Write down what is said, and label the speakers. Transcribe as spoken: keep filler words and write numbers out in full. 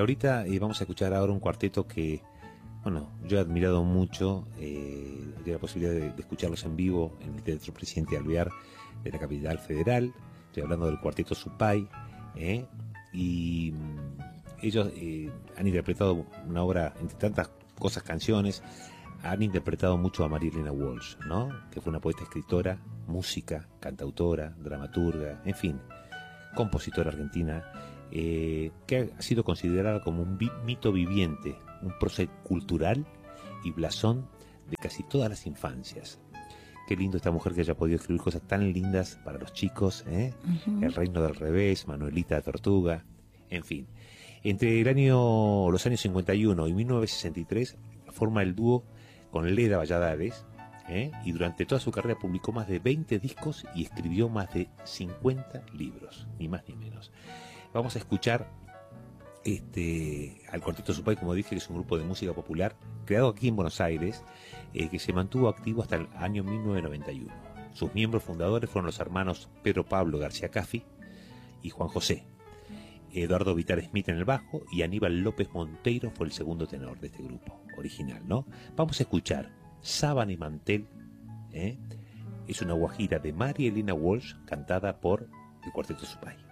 Speaker 1: Laurita, eh, vamos a escuchar ahora un cuarteto que, bueno, yo he admirado mucho, eh, de la posibilidad de, de escucharlos en vivo en el Teatro Presidente Alvear de la capital federal. Estoy hablando del cuarteto Supay, eh, y mm, ellos eh, han interpretado una obra, entre tantas cosas, canciones, han interpretado mucho a María Elena Walsh, ¿no? Que fue una poeta, escritora, música, cantautora, dramaturga, en fin, compositora argentina, eh, que ha sido considerada como un vi- mito viviente, un prócer cultural y blasón de casi todas las infancias. Qué lindo esta mujer que haya podido escribir cosas tan lindas para los chicos, ¿eh? Uh-huh. El reino del revés, Manuelita Tortuga, en fin. Entre el año, los años cincuenta y uno y mil novecientos sesenta y tres forma el dúo con Leda Valladares, ¿eh? Y durante toda su carrera publicó más de veinte discos y escribió más de cincuenta libros, ni más ni menos. Vamos a escuchar este al Cuarteto Supay, como dije, que es un grupo de música popular creado aquí en Buenos Aires, eh, que se mantuvo activo hasta el año mil novecientos noventa y uno. Sus miembros fundadores fueron los hermanos Pedro Pablo García Caffi y Juan José. Eduardo Vitar Smith en el bajo y Aníbal López Monteiro fue el segundo tenor de este grupo original, ¿no? Vamos a escuchar Sábana y Mantel, ¿eh? Es una guajira de María Elena Walsh cantada por el Cuarteto Supay.